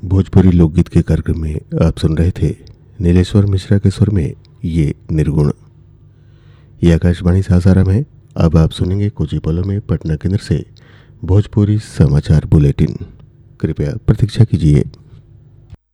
भोजपुरी लोकगीत के कार्यक्रम में आप सुन रहे थे नीलेश्वर मिश्रा के स्वर में ये निर्गुण। ये आकाशवाणी सासाराम है। अब आप सुनेंगे कुछ ही पलों में पटना केंद्र से भोजपुरी समाचार बुलेटिन। कृपया प्रतीक्षा कीजिए।